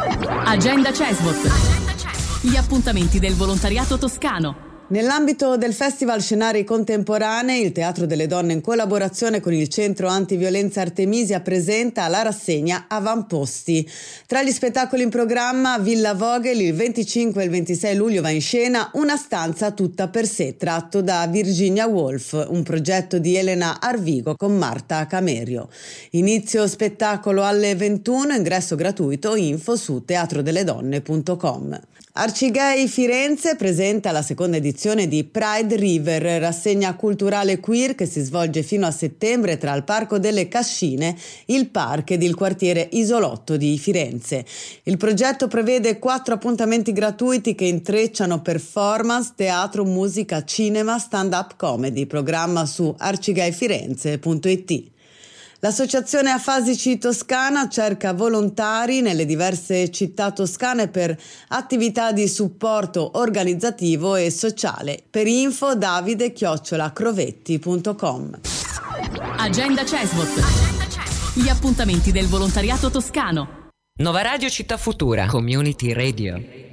Agenda CESVOT. Gli appuntamenti del volontariato toscano. Nell'ambito del Festival Scenari Contemporanei, il Teatro delle Donne in collaborazione con il Centro Antiviolenza Artemisia presenta la rassegna Avamposti. Tra gli spettacoli in programma, Villa Vogel il 25 e il 26 luglio va in scena Una stanza tutta per sé, tratto da Virginia Woolf, un progetto di Elena Arvigo con Marta Camerio. Inizio spettacolo alle 21, ingresso gratuito, info su teatrodelledonne.com. Arcigay Firenze presenta la seconda edizione di Pride River, rassegna culturale queer che si svolge fino a settembre tra il Parco delle Cascine, il Park ed il quartiere Isolotto di Firenze. Il progetto prevede 4 appuntamenti gratuiti che intrecciano performance, teatro, musica, cinema, stand-up comedy, programma su arcigayfirenze.it. L'Associazione Afasici Toscana cerca volontari nelle diverse città toscane per attività di supporto organizzativo e sociale. Per info davide@crovetti.com. Agenda CESVOT. Gli appuntamenti del volontariato toscano. Nova Radio Città Futura. Community Radio.